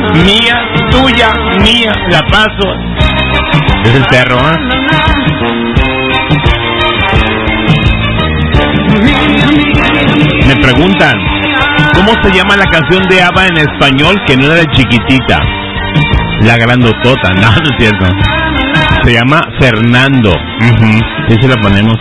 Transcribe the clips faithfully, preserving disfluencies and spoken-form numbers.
Mía, tuya, mía, la paso. Es el perro, ¿eh? Me preguntan, ¿cómo se llama la canción de ABBA en español que no era de Chiquitita? La grandotota, no, no es cierto. Se llama Fernando. Uh-huh. Sí, se la ponemos.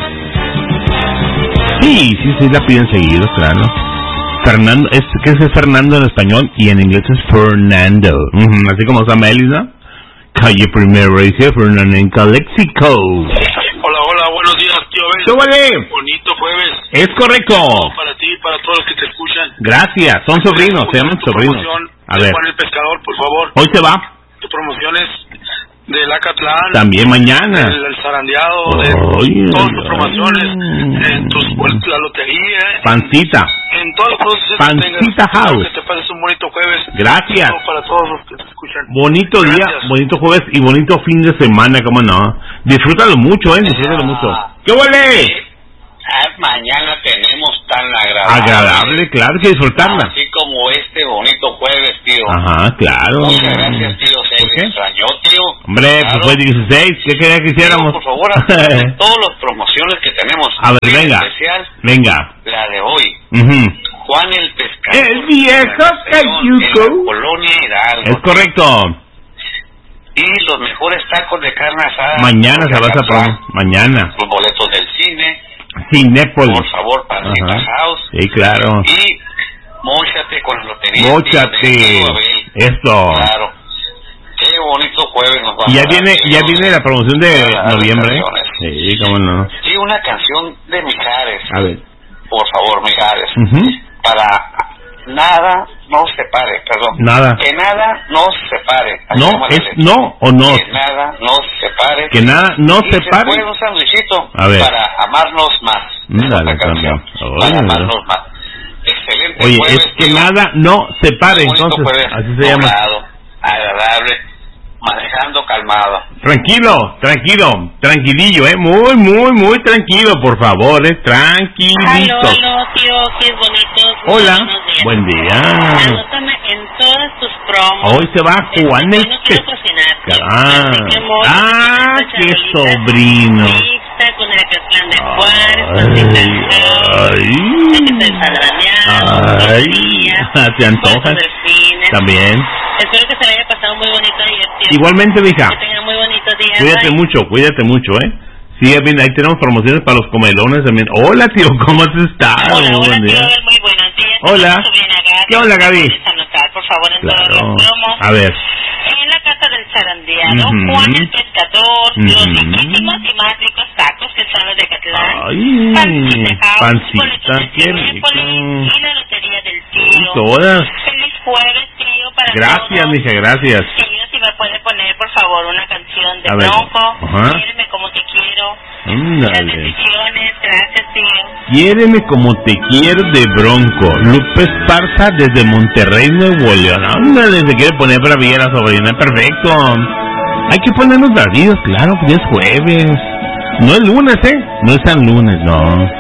Sí, sí, sí, la piden seguido, claro. Fernando, es que es Fernando en español y en inglés es Fernando. Uh-huh. Así como Sam Ellis, ¿no? Calle Primero, dice Fernando en Calexico. Hola, hola, buenos días, tío Ben. ¡Súbale! Bonito jueves. Es correcto. No, para ti y para todos los que te escuchan. Gracias, son sobrinos, se llaman sobrinos. A ver. Juan el Pescador, por favor. Hoy se va. Tu promoción es del Acatlán. También mañana. El, el zarandeado, oh, de oye, todas tus promociones, en tus, la lotería. Pancita. En, en todos los procesos Pancita que tengas. House. Que te pases un bonito jueves. Gracias. Para todos los que te escuchan. Bonito Gracias. día, bonito jueves y bonito fin de semana, ¿cómo no? Disfrútalo mucho, ¿eh? Disfrútalo mucho. ¿Qué huele? Ah, mañana tenemos tan agradable. Agradable, claro, hay que disfrutarla. Así como este bonito jueves, tío. Ajá, claro. Muchas gracias, tío. Se ¿Por qué? extrañó, tío. Hombre, claro. Pues fue dieciséis, ¿qué quería que hiciéramos? Tío, por favor, hazme todas las promociones que tenemos. A ver, en venga. especial, Venga. la de hoy. Uh-huh. Juan el Pescador. El viejo Cayuco. Colonia Hidalgo. Es correcto. Y los mejores tacos de carne asada. Mañana se va a promo. Mañana. Los boletos del cine. Cinépolis. Por favor, Pancita House. Sí, claro. Y móchate con la lotería. Móchate. Esto. Claro. Qué bonito jueves nos va a Y ya dar, viene, tío. ya viene la promoción de Ah, noviembre. canciones. Sí, cómo no. Sí, una canción de Mijares. A ver. Por favor, Mijares. Uh-huh. Para nada no se pare, perdón. Nada. Que nada no se pare. Así No, como la es letra. no o no. Que nada no se pare. Que nada no y se pare. puede un sandwichito A ver. para amarnos más. Mm, dale, Esta canción. también. Para Oye, amarnos más. Excelente Oye, jueves, es que tío. nada no se pare, Bonito entonces. jueves, Así se llama. doblado, agradable, manejando calmado. Tranquilo, tranquilo, tranquilillo, eh, muy, muy, muy tranquilo, por favor, eh, tranquilito. Aló, aló, tío, qué bonito. Hola, Buenos días. buen día. Anótame en todas tus promos. Hoy se va Juan el Yo no quiero cocinar. Ah, Así que mollo, ah, esta qué chabolita sobrino. Mixta con el Acatlán de Juárez, pancita Ay, ensadraneado, ay, tortillas, ¿te antojas? puerco delfines. También. Espero que se le haya pasado muy bonito ayer, tío. Igualmente, mija. Que tenga muy bonito día. Cuídate Bye. mucho, cuídate mucho, ¿eh? Sí, bien, ahí tenemos promociones para los comelones también. Hola, tío, ¿cómo has estado? Hola, hola, Buen tío, día. muy buenos días. Hola. Sobrina Gaby. ¿Qué onda, Gaby? ¿Puedes anotar, por favor, en Claro. todos los promos? A ver. En la casa del zarandeado, Ujú. Juan el Pescador, Ujú. los riquísimos y más ricos tacos que son los de Catlán, Ay, Pancita House, pancita, boletos de qué rico. Cinépolis y la lotería del tío. Todas. Feliz jueves, tío, para Gracias, todos. mija, gracias. Señor, si me puede poner, por favor, una canción de A ver. Bronco. Ajá. Quiéreme como te quiero. Las Ándale. bendiciones, gracias, tío. Quiéreme como te quiero de Bronco. Lupe Esparza desde Monterrey, Nuevo León. Ándale, se quiere poner bravía la sobrina. Perfecto. Hay que ponernos bravíos, claro, que ya es jueves. No es lunes, ¿eh? No es tan lunes, no.